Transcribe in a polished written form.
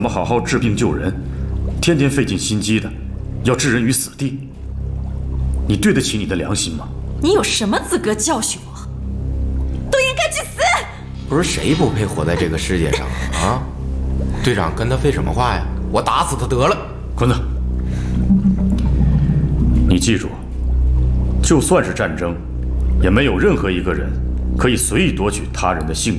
么好好治病救人，天天费尽心机的，要置人于死地。你对得起你的良心吗？ 你有什么资格教训我？都应该去死！ 不是谁不配活在这个世界上啊？队长跟他废什么话呀？我打死他得了。 滚子！你记住，就算是战争，也没有任何一个人可以随意夺取他人的性命。